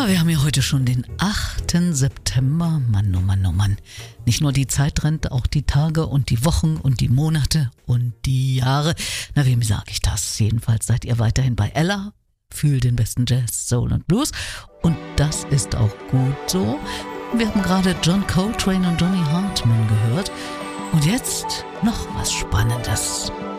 Ja, wir haben ja heute schon den 8. September. Mann, oh Mann, oh Mann. Nicht nur die Zeit rennt, auch die Tage und die Wochen und die Monate und die Jahre. Na, wem sage ich das? Jedenfalls seid ihr weiterhin bei Ella. Fühl den besten Jazz, Soul und Blues. Und das ist auch gut so. Wir haben gerade John Coltrane und Johnny Hartman gehört. Und jetzt noch was Spannendes.